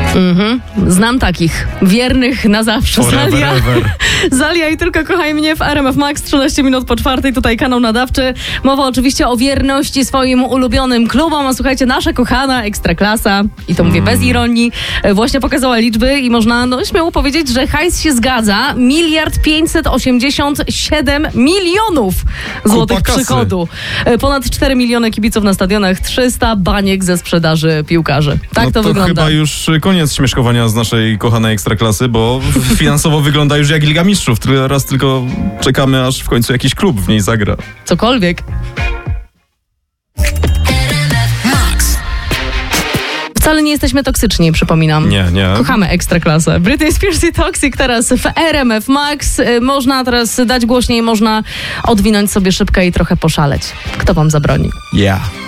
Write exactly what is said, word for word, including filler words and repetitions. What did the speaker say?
Mhm. Znam takich. Wiernych na zawsze. Forever, Zalia. ever. Zalia i Tylko kochaj mnie w R M F Max. trzynaście minut po czwartej. Tutaj kanał nadawczy. Mowa oczywiście o wierności swoim ulubionym klubom. A słuchajcie, nasza kochana Ekstraklasa, i to mówię bez ironii, właśnie pokazała liczby i można no, śmiało powiedzieć, że hajs się zgadza. Miliard pięćset osiemdziesiąt siedem milionów złotych Kupa kasy. przychodu. Ponad cztery miliony kibiców na stadionach, trzysta baniek ze sprzedaży piłkarzy. Tak no to, to wygląda. chyba już koniec śmieszkowania z naszej kochanej Ekstraklasy, bo finansowo wygląda już jak Liga Mistrzów. Teraz tylko czekamy, aż w końcu jakiś klub w niej zagra. Cokolwiek. Wcale nie jesteśmy toksyczni, przypominam. Nie, nie. Kochamy Ekstraklasę. Britney Spears i Toxic teraz w R M F Max. Można teraz dać głośniej, można odwinąć sobie szybkę i trochę poszaleć. Kto wam zabroni? Ja. Yeah.